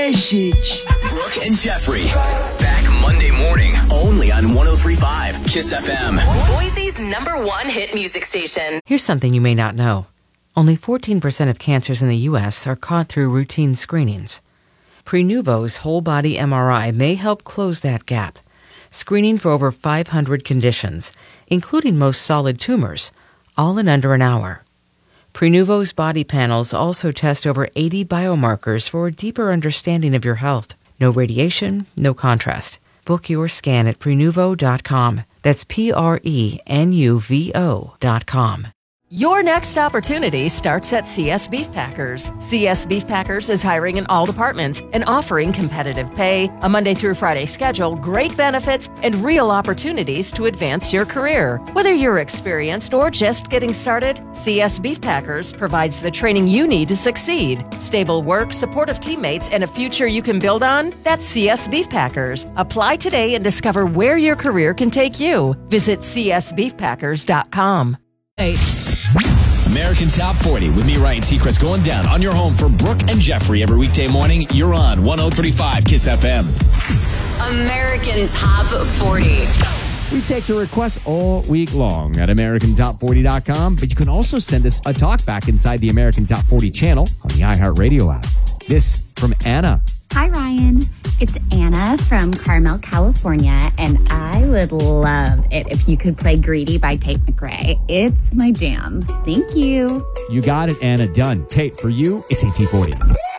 message. Brooke and Jeffrey. Back Monday morning, only on 103.5 Kiss FM. Boise's #1 hit music station. Here's something you may not know. Only 14% of cancers in the U.S. are caught through routine screenings. Prenuvo's whole-body MRI may help close that gap, screening for over 500 conditions, including most solid tumors, all in under an hour. Prenuvo's body panels also test over 80 biomarkers for a deeper understanding of your health. No radiation, no contrast. Book your scan at Prenuvo.com. That's Prenuvo.com. Your next opportunity starts at CS Beef Packers. CS Beef Packers is hiring in all departments and offering competitive pay, a Monday through Friday schedule, great benefits, and real opportunities to advance your career. Whether you're experienced or just getting started, CS Beef Packers provides the training you need to succeed. Stable work, supportive teammates, and a future you can build on? That's CS Beef Packers. Apply today and discover where your career can take you. Visit csbeefpackers.com. American Top 40 with me, Ryan Seacrest, going down on your home for Brooke and Jeffrey every weekday morning. You're on 103.5 Kiss FM. American Top 40. We take your requests all week long at AmericanTop40.com, but you can also send us a talkback inside the American Top 40 channel on the iHeartRadio app. This from Anna. Hi, Ryan. It's Anna from Carmel, California, and I would love it if you could play Greedy by Tate McRae. It's my jam. Thank you. You got it, Anna. Done. Tate, for you, it's AT40.